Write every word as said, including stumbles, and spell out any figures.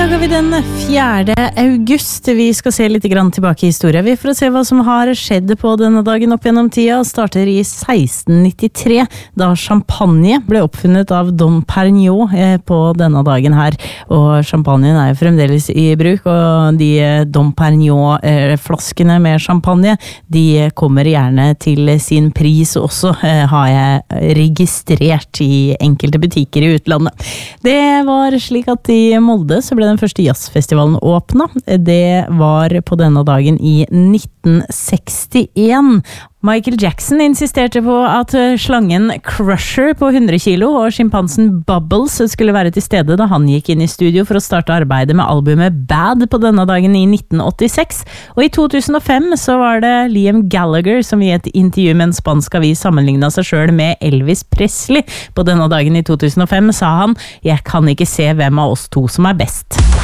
dag har vi den fjerde august. Vi skal se litt grann tilbake i historien. Vi får se hva som har skjedd på denne dagen opp gjennom tida. Starter i seksten nittitre, da champagne ble oppfunnet av Dom Pérignon på denne dagen her. Og champagnen er jo fremdeles i bruk, og de Dom Pérignon-flaskene med champagne, de kommer gjerne til sin pris også, har jeg registrert i enkelte butikker i utlandet. Det var slik at i Molde så ble den første jazzfestivalen åpnet. Det var på denne dagen i nitten sekstien. Michael Jackson insisterte på at slangen Crusher på hundre kilo og skimpansen Bubbles skulle være til stede da han gikk inn i studio for å starte arbeidet med albumet Bad på denne dagen i nitten åttiseks. Og i to tusen og fem så var det Liam Gallagher som i et intervju med en spansk avis sammenlignet seg selv med Elvis Presley. På denne dagen i to tusen og fem sa han: «Jeg kan ikke se hvem av oss to som er best.»